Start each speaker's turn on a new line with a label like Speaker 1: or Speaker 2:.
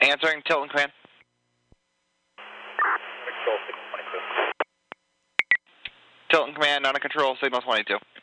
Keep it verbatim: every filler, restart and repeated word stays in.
Speaker 1: Answering, Tilton Command.
Speaker 2: Control, signal twenty-two.
Speaker 1: Tilton Command, on a control, signal twenty-two.